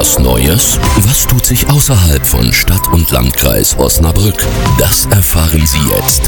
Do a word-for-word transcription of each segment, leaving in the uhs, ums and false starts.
Was Neues? Was tut sich außerhalb von Stadt und Landkreis Osnabrück? Das erfahren Sie jetzt.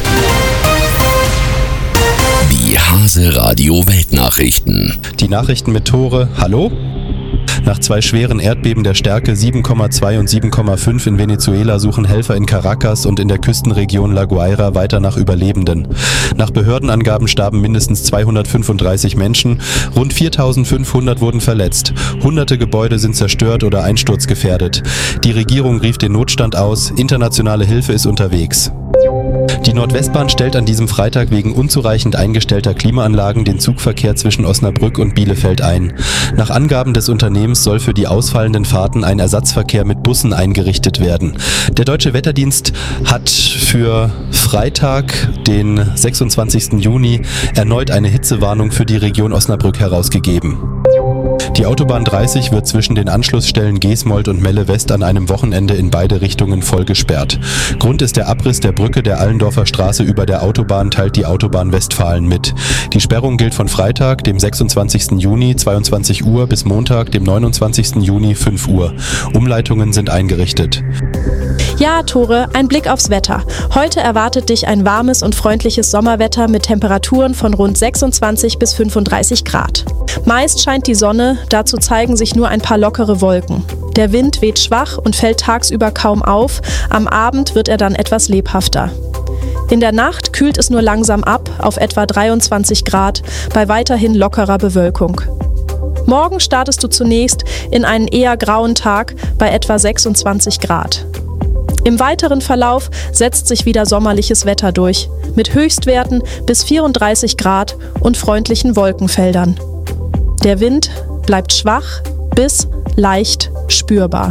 Die Hase Radio Weltnachrichten. Die Nachrichten mit Tore. Hallo? Nach zwei schweren Erdbeben der Stärke sieben Komma zwei und sieben Komma fünf in Venezuela suchen Helfer in Caracas und in der Küstenregion La Guaira weiter nach Überlebenden. Nach Behördenangaben starben mindestens zweihundertfünfunddreißig Menschen, rund viertausendfünfhundert wurden verletzt. Hunderte Gebäude sind zerstört oder einsturzgefährdet. Die Regierung rief den Notstand aus, internationale Hilfe ist unterwegs. Die Nordwestbahn stellt an diesem Freitag wegen unzureichend eingestellter Klimaanlagen den Zugverkehr zwischen Osnabrück und Bielefeld ein. Nach Angaben des Unternehmens soll für die ausfallenden Fahrten ein Ersatzverkehr mit Bussen eingerichtet werden. Der Deutsche Wetterdienst hat für Freitag, den sechsundzwanzigsten Juni, erneut eine Hitzewarnung für die Region Osnabrück herausgegeben. Die Autobahn dreißig wird zwischen den Anschlussstellen Gesmold und Melle West an einem Wochenende in beide Richtungen voll gesperrt. Grund ist der Abriss der Brücke der Allendorfer Straße über der Autobahn, teilt die Autobahn Westfalen mit. Die Sperrung gilt von Freitag, dem sechsundzwanzigsten Juni, zweiundzwanzig Uhr bis Montag, dem neunundzwanzigsten Juni, fünf Uhr. Umleitungen sind eingerichtet. Ja, Tore, ein Blick aufs Wetter. Heute erwartet dich ein warmes und freundliches Sommerwetter mit Temperaturen von rund sechsundzwanzig bis fünfunddreißig Grad. Meist scheint die Sonne, dazu zeigen sich nur ein paar lockere Wolken. Der Wind weht schwach und fällt tagsüber kaum auf, am Abend wird er dann etwas lebhafter. In der Nacht kühlt es nur langsam ab auf etwa dreiundzwanzig Grad bei weiterhin lockerer Bewölkung. Morgen startest du zunächst in einen eher grauen Tag bei etwa sechsundzwanzig Grad. Im weiteren Verlauf setzt sich wieder sommerliches Wetter durch, mit Höchstwerten bis vierunddreißig Grad und freundlichen Wolkenfeldern. Der Wind bleibt schwach bis leicht spürbar.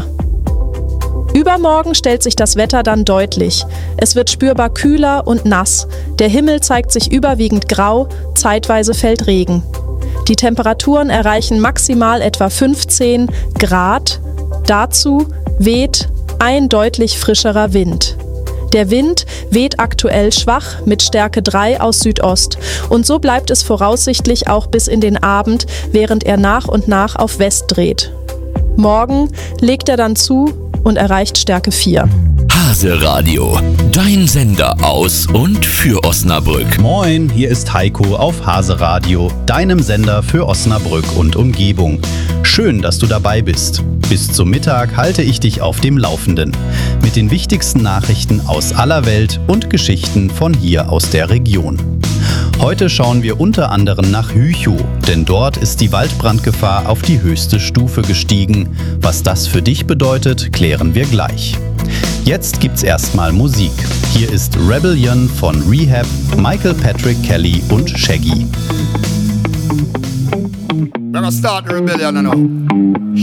Übermorgen stellt sich das Wetter dann deutlich. Es wird spürbar kühler und nass. Der Himmel zeigt sich überwiegend grau, zeitweise fällt Regen. Die Temperaturen erreichen maximal etwa fünfzehn Grad. Dazu weht ein deutlich frischerer Wind. Der Wind weht aktuell schwach mit Stärke drei aus Südost und so bleibt es voraussichtlich auch bis in den Abend, während er nach und nach auf West dreht. Morgen legt er dann zu und erreicht Stärke vier. Hase Radio, dein Sender aus und für Osnabrück. Moin, hier ist Heiko auf Hase Radio, deinem Sender für Osnabrück und Umgebung. Schön, dass du dabei bist. Bis zum Mittag halte ich dich auf dem Laufenden mit den wichtigsten Nachrichten aus aller Welt und Geschichten von hier aus der Region. Heute schauen wir unter anderem nach Hüchow, denn dort ist die Waldbrandgefahr auf die höchste Stufe gestiegen. Was das für dich bedeutet, klären wir gleich. Jetzt gibt's erstmal Musik. Hier ist Rebellion von Rehab, Michael Patrick Kelly und Shaggy. We're gonna start the rebellion now.